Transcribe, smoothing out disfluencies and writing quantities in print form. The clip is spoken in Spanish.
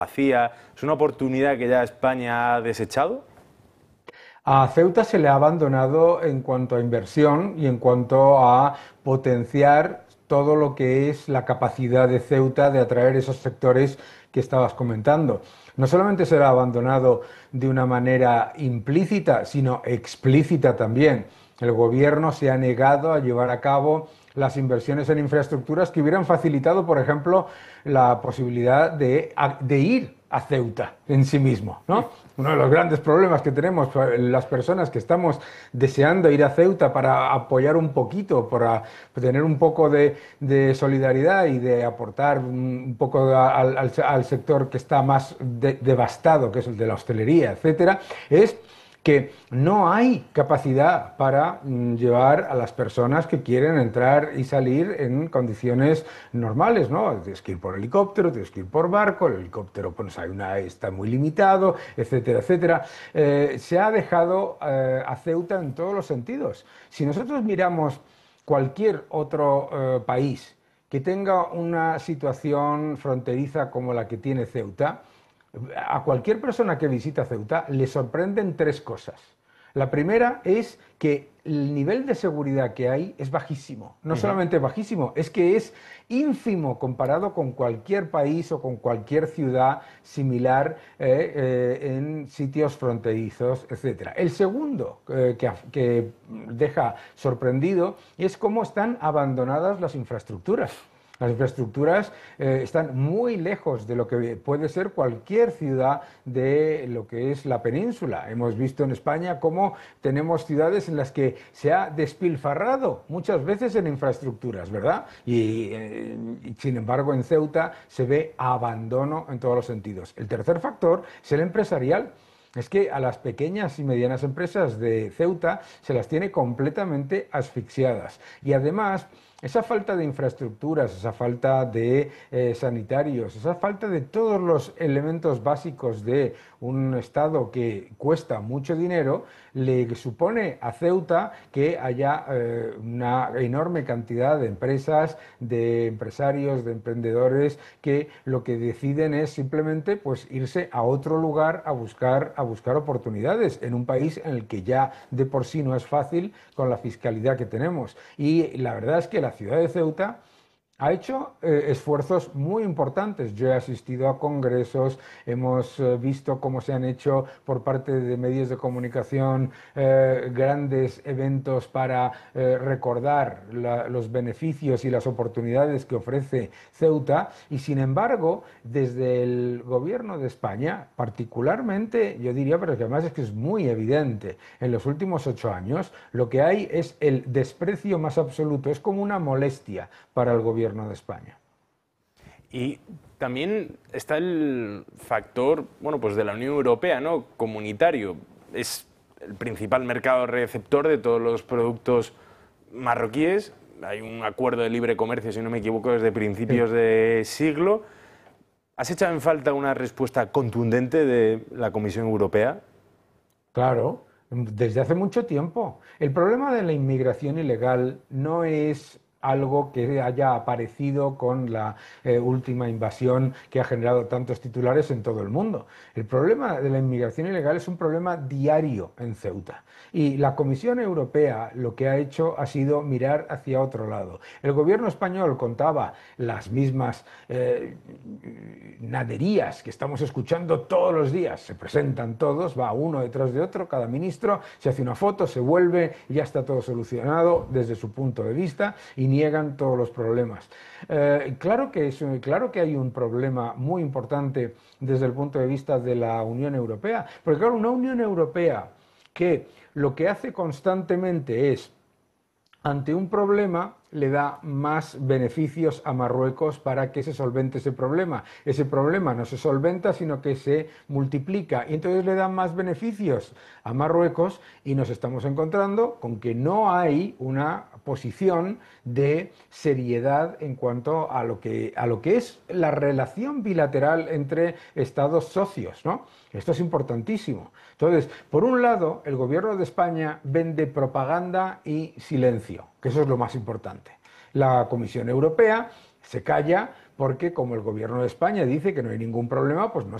vacía. ¿Es una oportunidad que ya España ha desechado? A Ceuta se le ha abandonado en cuanto a inversión y en cuanto a potenciar todo lo que es la capacidad de Ceuta de atraer esos sectores que estabas comentando. No solamente se le ha abandonado de una manera implícita, sino explícita también. El gobierno se ha negado a llevar a cabo las inversiones en infraestructuras que hubieran facilitado, por ejemplo, la posibilidad de ir a Ceuta en sí mismo, ¿no? Uno de los grandes problemas que tenemos las personas que estamos deseando ir a Ceuta para apoyar un poquito, para tener un poco de solidaridad y de aportar un poco al sector que está más devastado, que es el de la hostelería, etcétera, es que no hay capacidad para llevar a las personas que quieren entrar y salir en condiciones normales, ¿no? Tienes que ir por helicóptero, tienes que ir por barco, el helicóptero pues, está muy limitado, etcétera, etcétera. Se ha dejado a Ceuta en todos los sentidos. Si nosotros miramos cualquier otro país que tenga una situación fronteriza como la que tiene Ceuta, a cualquier persona que visita Ceuta le sorprenden tres cosas. La primera es que el nivel de seguridad que hay es bajísimo. No solamente bajísimo, es que es ínfimo comparado con cualquier país o con cualquier ciudad similar en sitios fronterizos, etc. El segundo que deja sorprendido es cómo están abandonadas las infraestructuras. Las infraestructuras están muy lejos de lo que puede ser cualquier ciudad de lo que es la península. Hemos visto en España cómo tenemos ciudades en las que se ha despilfarrado muchas veces en infraestructuras, ¿verdad? Y sin embargo en Ceuta se ve abandono en todos los sentidos. El tercer factor es el empresarial. Es que a las pequeñas y medianas empresas de Ceuta se las tiene completamente asfixiadas. Y además, esa falta de infraestructuras, esa falta de sanitarios, esa falta de todos los elementos básicos de un Estado que cuesta mucho dinero, le supone a Ceuta que haya una enorme cantidad de empresas, de empresarios, de emprendedores que lo que deciden es simplemente pues, irse a otro lugar a buscar oportunidades en un país en el que ya de por sí no es fácil con la fiscalidad que tenemos. Y la verdad es que la ciudad de Ceuta ha hecho esfuerzos muy importantes. Yo he asistido a congresos, hemos visto cómo se han hecho por parte de medios de comunicación grandes eventos para recordar los beneficios y las oportunidades que ofrece Ceuta y sin embargo, desde el gobierno de España, particularmente, yo diría, pero que además es que es muy evidente, en los últimos 8 años lo que hay es el desprecio más absoluto, es como una molestia para el gobierno de España. Y también está el factor, bueno, pues de la Unión Europea, ¿no? Comunitario. Es el principal mercado receptor de todos los productos marroquíes. Hay un acuerdo de libre comercio, si no me equivoco, desde principios de siglo. ¿Has echado en falta una respuesta contundente de la Comisión Europea? Claro, desde hace mucho tiempo. El problema de la inmigración ilegal no es algo que haya aparecido con la última invasión que ha generado tantos titulares en todo el mundo. El problema de la inmigración ilegal es un problema diario en Ceuta. Y la Comisión Europea lo que ha hecho ha sido mirar hacia otro lado. El gobierno español contaba las mismas naderías que estamos escuchando todos los días. Se presentan todos, va uno detrás de otro, cada ministro, se hace una foto, se vuelve y ya está todo solucionado desde su punto de vista y niegan todos los problemas. Claro que hay un problema muy importante desde el punto de vista de la Unión Europea, porque claro, una Unión Europea que lo que hace constantemente es, ante un problema, le da más beneficios a Marruecos para que se solvente ese problema. Ese problema no se solventa, sino que se multiplica y entonces le dan más beneficios a Marruecos y nos estamos encontrando con que no hay una posición de seriedad en cuanto a lo que es la relación bilateral entre Estados socios, ¿no? Esto es importantísimo. Entonces, por un lado, el gobierno de España vende propaganda y silencio, que eso es lo más importante. La Comisión Europea se calla porque como el gobierno de España dice que no hay ningún problema, pues no